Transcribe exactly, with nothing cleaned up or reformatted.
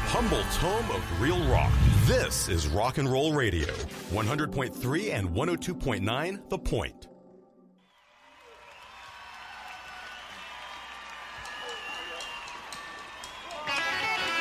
Humboldt's home of real rock. This is Rock and Roll Radio, one hundred point three and one oh two point nine The Point.